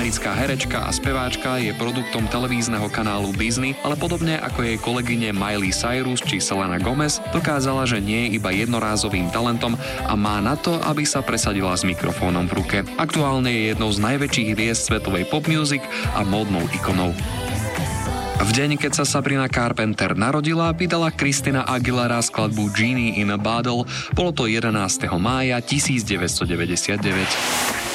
Americká herečka a speváčka je produktom televízneho kanálu Disney, ale podobne ako jej kolegyne Miley Cyrus či Selena Gomez dokázala, že nie je iba jednorázovým talentom a má na to, aby sa presadila s mikrofónom v ruke. Aktuálne je jednou z najväčších hviezd svetovej pop music a módnou ikonou. V deň, keď sa Sabrina Carpenter narodila, vydala Christina Aguilera skladbu Genie in a Bottle. Bolo to 11. mája 1999.